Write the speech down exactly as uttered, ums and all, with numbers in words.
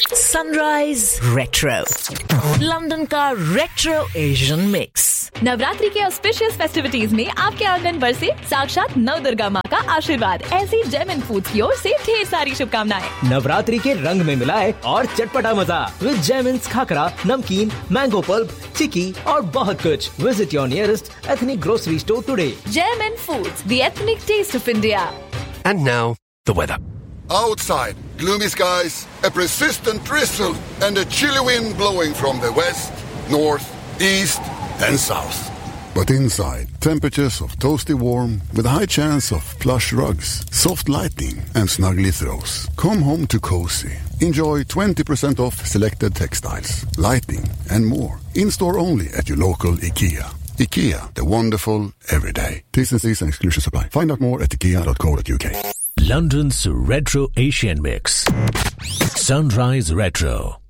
Sunrise retro, London का retro Asian mix. Navratri के auspicious festivities में आपके आंगन पर से साक्षात नव दुर्गा माँ का आशीर्वाद। ऐसी जेमिन फूड्स की ओर से ढेर सारी शुभकामनाएं। नवरात्रि के रंग में मिलाए और चटपटा मजा विद जेमिन्स खाकरा, नमकीन, मैंगो पल्प, चिकी और बहुत कुछ। Visit your nearest ethnic grocery store today. जेमिन foods, the ethnic test of India. And now, the weather. Outside, gloomy skies, a persistent drizzle, and a chilly wind blowing from the west, north, east, and south. But inside, temperatures of toasty warm with a high chance of plush rugs, soft lighting, and snuggly throws. Come home to cozy. Enjoy twenty percent off selected textiles, lighting, and more. In-store only at your local IKEA. IKEA, the wonderful everyday. T's and C's and exclusions apply. Find out more at ikea dot co dot uk. London's Retro Asian Mix. Sunrise Retro.